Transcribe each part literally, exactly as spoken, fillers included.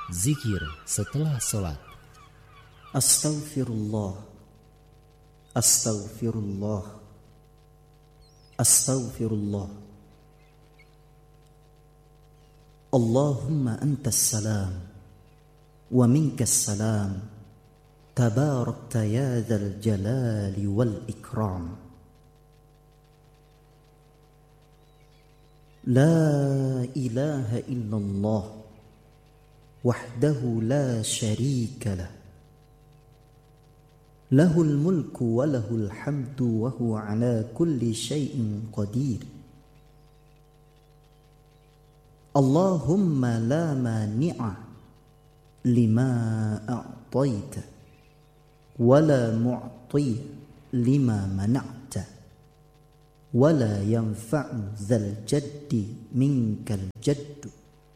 Zikir setelah sholat. Astaghfirullah, Astaghfirullah, Astaghfirullah. Allahumma antas salam wa minkas salam, tabarakta ya dzal jalali wal ikram. La ilaha illallah wahdahu la syarika lah, lahul mulku wa lahul hamdu wa huwa ala kulli syai'in qadir. Allahumma la mani'a lima a'taita wa la mu'ti lima mana'ta wa la yanfa'u dzal jaddi minkal jaddu.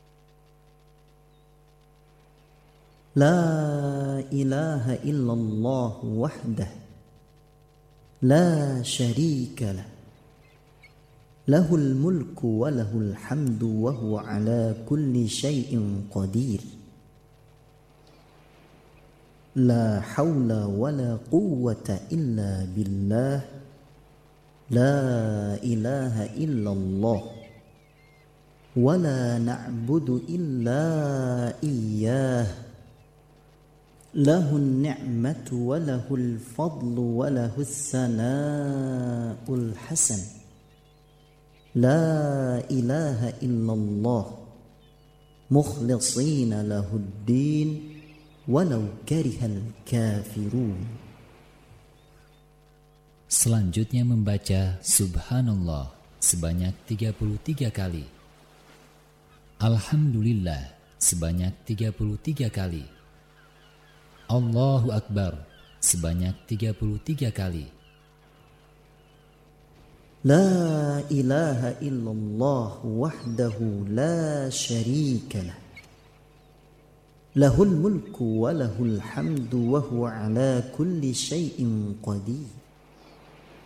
La ilaha illallah wahdah la syarika lah, lahul mulku wa lahul hamdu wa huwa ala kulli syai'in qadir. La hawla wa la quwwata illa billah, la ilaha illallah wa la na'budu illa iyyah, lahun ni'matu wa lahul fadlu wa lahus sana'ul hasan. La ilaha illallah mukhlisina lahuddin walau karihal kafirun. Selanjutnya membaca Subhanallah sebanyak tiga puluh tiga kali, Alhamdulillah sebanyak tiga puluh tiga kali, Allahu Akbar sebanyak tiga puluh tiga kali. La ilaha illallah wahdahu la syarika lah, lahul mulku wa lahul hamdu wa huwa ala kulli syai'in qadir.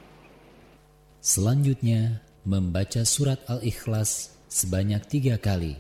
Selanjutnya membaca surat Al-Ikhlas sebanyak tiga kali,